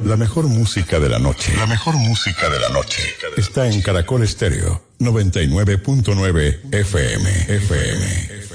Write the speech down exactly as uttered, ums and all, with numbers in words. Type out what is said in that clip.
La mejor música de la noche. La mejor música de la noche. Está en Caracol Estéreo, noventa y nueve punto nueve F M. F M.